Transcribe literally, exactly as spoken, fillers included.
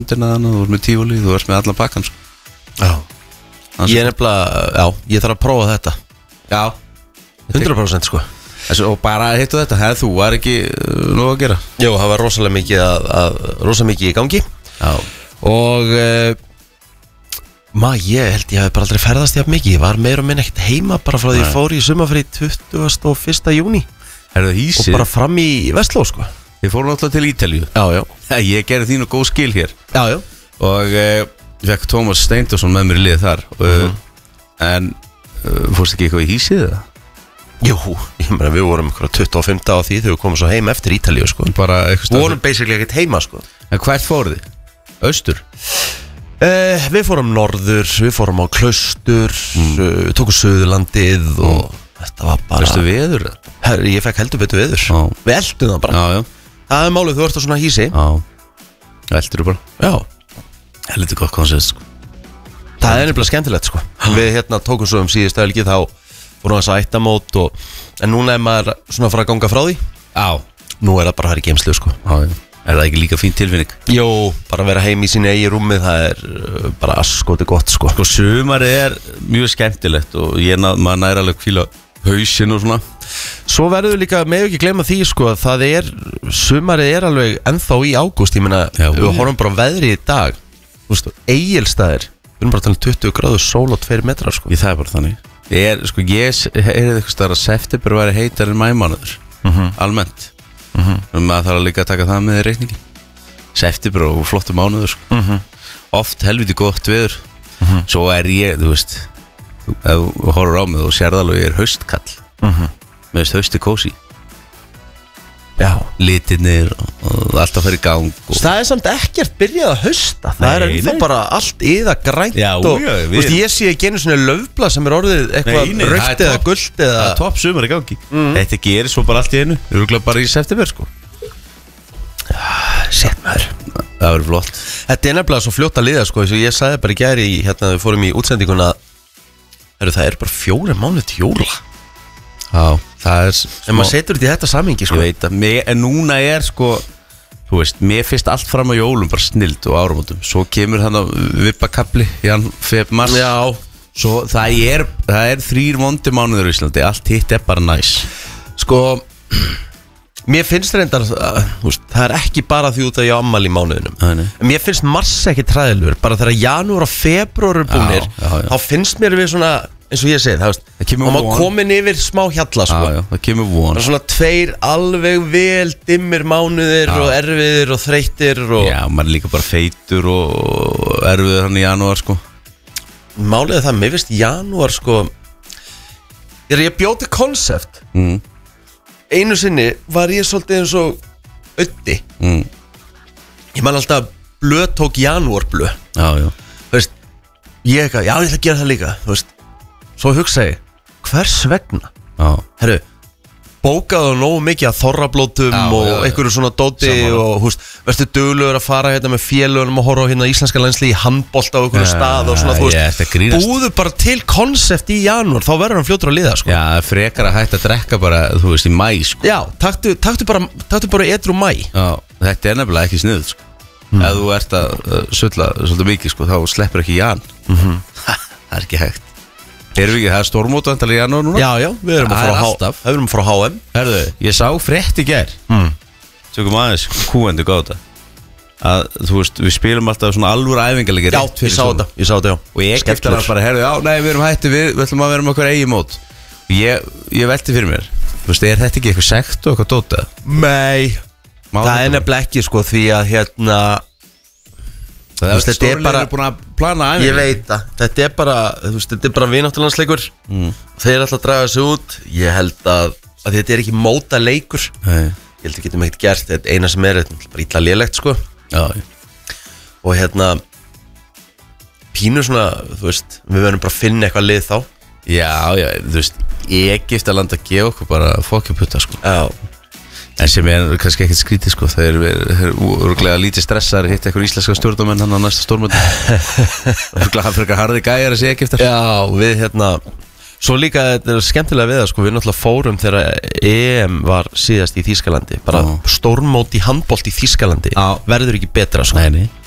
Þú ert með tífúli, þú ert með allan pakkan sko. Já Ég er nefnilega, já, ég þarf að prófa þetta. Já Hundra prósent sko. Þessu, og bara hittu þetta, hefði þú var ekki uh, nú að gera? Jú, það var rosalega mikið að, að rosalega mikið í gangi. Já. Og uh, maður, ég held ég hafi bara aldrei ferðast jafn mikið. Ég var meira og minna ekkert heima bara frá því ég fór í sumarfrí tuttugasta og fyrsta júní. Herðu hísið? Og bara fram í Vestló sko. Ég fór náttúrulega til Ítalíu. Já, já. ja, Ég gerði þín og góð skil hér. Já, já. Og uh, ég fekk Tómas Steindorsson með mér í liðið þar. Og, uh -huh. En uh, fórst ekki eitthvað í hísið það? Jú, ég meina við vorum tuttugu og fimm á því þegar við komum svo heim eftir Ítalíu sko. Bara eitthvað Við vorum basically ekkert heima sko. En hvert fóruð þið? Austur? Uh, við fórum norður, við fórum á Klaustur, mm. uh, við tókum Suðurlandið mm. og þetta var bara... Veistu veður? Her, ég fekk heldur betur veður. Já. Við eldum það bara. Já, já. Það er málið, þú ert á svona hísi. Já. Eldur þú bara? Já. Það er litið gott koncept sko. Það er nefnilega skemmtilegt sko. Við hérna tókum svo um síðustu helgi þá vorum þess að ættamót og... En núna er maður svona að fara að ganga frá því. Já. Nú er það bara að fara í geimslu sko. Já, já. Er það ekki líka fín tilfinning? Jó, bara að vera heim í sínu eigi rúmi, það er uh, bara askoti gott sko. Sko sumarið er mjög skemmtilegt og ég ná, maður næri alveg kvíla hausinn og svona. Svo verður líka, með ekki glemma því sko, að það er, sumarið er alveg ennþá í ágúst, ég meina, Já, við horfum bara á veðrið í dag, þú veist, Egilsstaðir, við erum bara að tala um tuttugu gráður sól og tveir metrar sko. Ég það er bara þannig. Ég er, sko, ég heyrði eitthvað starf að september væri heitar en mæmánuður, mm-hmm. almennt. Mm-hmm. Maður þarf að líka að taka það með í reikningi. September og flottu mánuður sko. Mm-hmm. Oft helviti gott veður. Mm-hmm. Svo er ég, þú veist, ef þú horfur á mig og sérð alveg ég er haustkall. Mm-hmm. Mér veist hausti kósi. Já. Litirnir og, og allt að fara í gang og... Það er samt ekkert byrjað að hausta. Það Nei, er ennþá nei. bara allt yða grænt. Já, og, já, við- þú veist, ég sé ekki einu svona laufblað sem er orðið eitthvað Nei, nei, það rautt er eða topp. gult eða... Það er topp sumar í gangi. Mm. Þetta gerir svo bara allt í einu. Við erum bara í september sko. Sett maður. Það verður flott. Þetta er nefnilega svo fljótt að liða sko, eins og ég sagði bara í gær í, hérna við fórum í útsendinguna, heru, það er bara fjóra mánuð til jóla. Já, það er En maður setur þetta í þetta samhengi sko. Ég veit að mér, en núna er sko, þú veist, mér finnst allt fram á jólum bara snild og áramótum. Svo kemur hann á vippakabli, jan, feb, mars. Já. Svo það er, það er þrýr vondi mánuður í Íslandi, allt hitt er bara næs. Sko, mér finnst reyndar, uh, veist, það er ekki bara því út að ég á ammæli í mánuðinum. Nei, nei. En mér finnst mars ekki træðilegur, bara þegar janúar og febrúar eru búnir, Já, já, já. þá finnst mér við svona, eins og ég segi, það, Það kemur og maður von. komin yfir smá hjalla sko. Já, já, það kemur von. Það er svona tveir alveg vel dimmir mánuðir Já. og erfiðir og þreyttir og... Já, maður er líka bara feitur og erfiður hann í janúar sko. Málið er það, mér finnst janúar sko, þegar ég bjóti konsept, mm. einu sinni var ég svolítið eins og Öddi. Mm. Ég man alltaf blöð tók janúar blöð. Já, já. Þú veist, ég eitthvað, já ég ætla að gera það líka. Þú veist, svo hugsa ég, hvers vegna? Já. Herru, bókaðu nógu mikið að þorrablótum Já, og já, já. einhverju svona dóti Sammála. og þú veist, verður duglegur að fara hérna með félögunum og horfa á hérna íslenska landsli í handbolta á einhverju Já, stað og svona, þú ég ætti að grínast. veist, búðu bara til konsept í janúar, þá verður hann fljótur að liða, sko. Já, frekar að hætta að drekka bara, þú veist, í mæ sko. Já, taktu, taktu bara, taktu bara edru mæ. Já, þetta er nefnilega ekki sniðuð sko. Mm. Ef þú ert að uh, sulla svolítið mikið sko, þá sleppur ekki jan. Mm-hmm. Það er ekki hægt. Erum við ekki, það er stórmótu endal í janúar núna? Já, já, við erum að Það er fara á alltaf. H- við erum að fara á H M. Herðu, ég sá frétt í gær. Mm. Tökum aðeins kúendu gáta. Að, þú veist, við spilum alltaf svona alvöru æfingarleikir. Já, rétt ég fyrir sá svona. þetta, ég sá þetta, já. Og ég Skellur. eftir að bara, herðu, já, nei, við erum hætti við, við ætlum að vera með okkur eigi mót. Ég, ég velti fyrir mér, þú veist, er þetta ekki eitthvað sekt og eitthvað dótað? Nei, Má það þetta er nefnilega ekki, sko, því að hérna, Það Þú veist, er þetta er stórlega bara- búin að plana æfingar. ég veit það, þetta er bara, þú veist, þetta er bara vináttulandsleikur. Mm. Þeir ætla að draga þessu út. Ég held að, að þetta er ekki móta leikur. Nei, Ég held að getum ekkert gert, þetta er eina sem er, þetta er bara illa lélegt, sko. já, Og hérna, pínu svona, þú veist, við verðum bara að finna eitthvað lið þá. já, já, þú veist, Egyptaland að gefa okkur bara fokkjuputta sko. Já. En sem er kannski ekkert skrítið sko. Það er örgulega lítið stressaður hitt eitthvað íslenska stjórnarmenn hann á næsta stórmöndi. Örgulega hann fyrir eitthvað harði gæjar að sé Egyptar. Já, við hérna, svo líka þetta er skemmtilega við það, sko, við náttúrulega fórum þegar E M var síðast í Þýskalandi. Bara Já. stórmót í handbolt í Þýskalandi. Já. Verður ekki betra, sko. Nei, nei.